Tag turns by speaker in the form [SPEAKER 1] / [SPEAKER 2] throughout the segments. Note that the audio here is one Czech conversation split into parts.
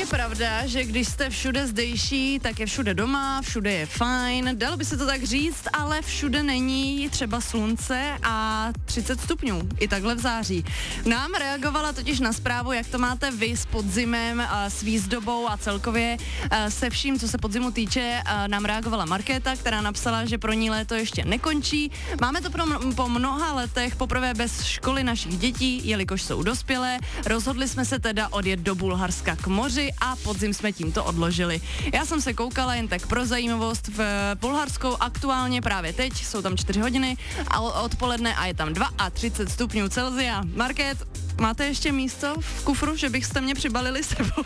[SPEAKER 1] je pravda, že když jste všude zdejší, tak je všude doma, všude je fajn, dalo by se to tak říct, ale všude není třeba slunce a 30 stupňů, i takhle v září. Nám reagovala totiž na zprávu, jak to máte vy s podzimem, s výzdobou a celkově se vším, co se podzimu týče, nám reagovala Markéta, která napsala, že pro ní léto ještě nekončí. Máme to po mnoha letech poprvé bez školy našich dětí, jelikož jsou dospělé. Rozhodli jsme se teda odjet do Bulharska k moři a podzim jsme tímto odložili. Já jsem se koukala jen tak pro zajímavost v Bulharsku aktuálně právě teď, jsou tam 4 hodiny a odpoledne a je tam 32 stupňů Celsia. Markét, máte ještě místo v kufru, že byste mě přibalili sebou?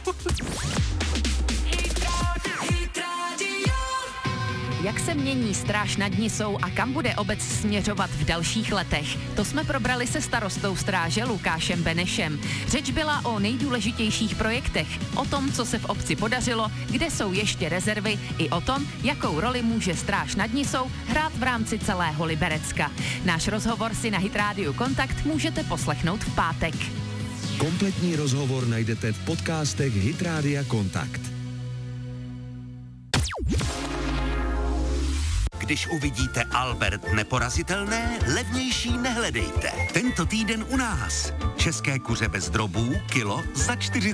[SPEAKER 2] Jak se mění Stráž nad Nisou a kam bude obec směřovat v dalších letech? To jsme probrali se starostou Stráže Lukášem Benešem. Řeč byla o nejdůležitějších projektech, o tom, co se v obci podařilo, kde jsou ještě rezervy, i o tom, jakou roli může Stráž nad Nisou hrát v rámci celého Liberecka. Náš rozhovor si na Hit Radio Kontakt můžete poslechnout v pátek.
[SPEAKER 3] Kompletní rozhovor najdete v podcastech Hit Radia Kontakt.
[SPEAKER 4] Když uvidíte Albert neporazitelné, levnější nehledejte. Tento týden u nás. České kuře bez drobů, kilo za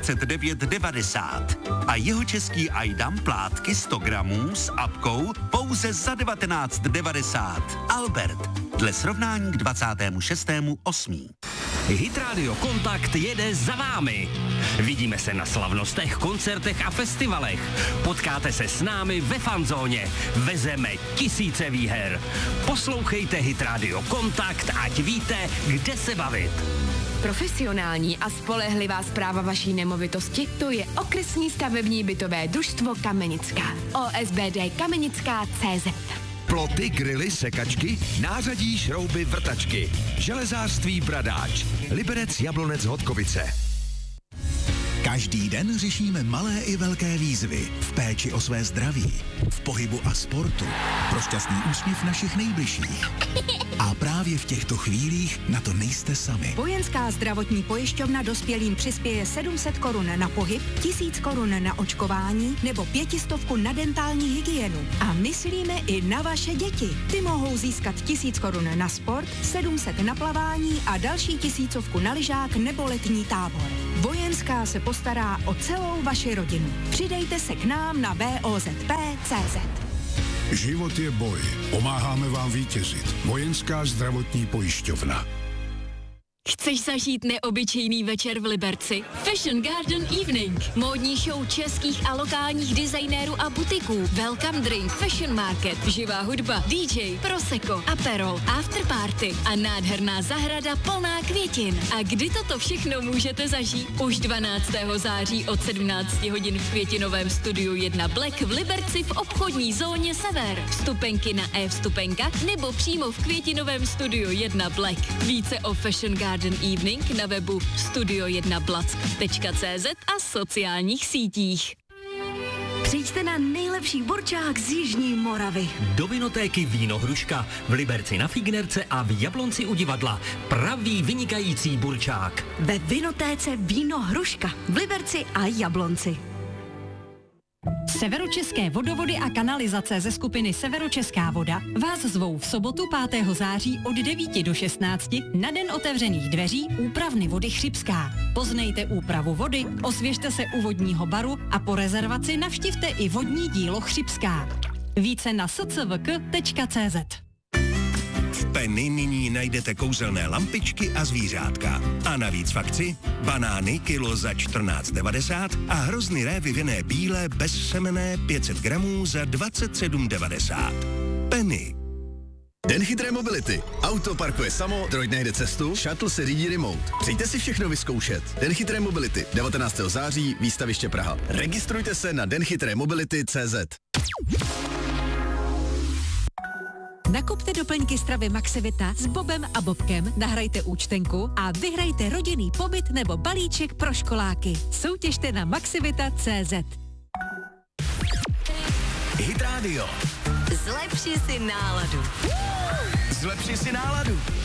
[SPEAKER 4] 49,90. A jeho český ajdam plátky 100 gramů s apkou pouze za 19,90. Albert. Dle srovnání k 26.8.
[SPEAKER 5] Hit Radio Kontakt jede za vámi. Vidíme se na slavnostech, koncertech a festivalech. Potkáte se s námi ve fanzóně. Vezeme tisíce výher. Poslouchejte Hit Radio Kontakt, ať víte, kde se bavit.
[SPEAKER 6] Profesionální a spolehlivá správa vaší nemovitosti, to je Okresní stavební bytové družstvo Kamenická. OSBD Kamenická.cz.
[SPEAKER 3] Ploty, grily, sekačky, nářadí, šrouby, vrtačky. Železářství Bradáč. Liberec, Jablonec, Hodkovice.
[SPEAKER 7] Každý den řešíme malé i velké výzvy v péči o své zdraví, v pohybu a sportu, pro šťastný úsměv našich nejbližších. A právě v těchto chvílích na to nejste sami.
[SPEAKER 8] Vojenská zdravotní pojišťovna dospělým přispěje 700 korun na pohyb, 1000 korun na očkování nebo 500 na dentální hygienu. A myslíme i na vaše děti. Ty mohou získat 1000 korun na sport, 700 na plavání a další 1000 na lyžák nebo letní tábor. Vojenská se postará o celou vaši rodinu. Přidejte se k nám na VOZP.cz.
[SPEAKER 9] Život je boj. Pomáháme vám vítězit. Vojenská zdravotní pojišťovna.
[SPEAKER 6] Chceš zažít neobyčejný večer v Liberci? Fashion Garden Evening. Módní show českých a lokálních designérů a butiků. Welcome drink, fashion market, živá hudba, DJ, prosecco, aperol, afterparty a nádherná zahrada plná květin. A kdy toto všechno můžete zažít? Už 12. září od 17 hodin v Květinovém studiu 1 Black v Liberci v obchodní zóně Sever. Vstupenky na e-vstupenkách nebo přímo v Květinovém studiu 1 Black. Více o Fashion Garden Evening na webu studio1black.cz a sociálních sítích.
[SPEAKER 8] Přijďte na nejlepší burčák z Jižní Moravy.
[SPEAKER 5] Do vinotéky Víno Hruška v Liberci na Fignerce a v Jablonci u divadla. Pravý vynikající burčák.
[SPEAKER 8] Ve vinotéce Víno Hruška v Liberci a Jablonci.
[SPEAKER 10] Severočeské vodovody a kanalizace ze skupiny Severočeská voda vás zvou v sobotu 5. září od 9 do 16 na den otevřených dveří úpravny vody Chřibská. Poznejte úpravu vody, osvěžte se u vodního baru a po rezervaci navštivte i vodní dílo Chřibská. Více na scvk.cz.
[SPEAKER 4] V Penny nyní najdete kouzelné lampičky a zvířátka. A navíc v akci banány kilo za 14,90 a hrozny révy vinné bílé bezsemenné 500 gramů za 27,90. Penny.
[SPEAKER 7] Den chytré mobility. Auto parkuje samo, droid najde cestu, shuttle se řídí remote. Přijďte si všechno vyzkoušet. Den chytré mobility. 19. září, výstaviště Praha. Registrujte se na denchitrémobility.cz.
[SPEAKER 10] Nakupte doplňky stravy Maxivita s Bobem a Bobkem, nahrajte účtenku a vyhrajte rodinný pobyt nebo balíček pro školáky. Soutěžte na maxivita.cz.
[SPEAKER 7] Hit Radio.
[SPEAKER 6] Zlepši si náladu.
[SPEAKER 7] Zlepši si náladu.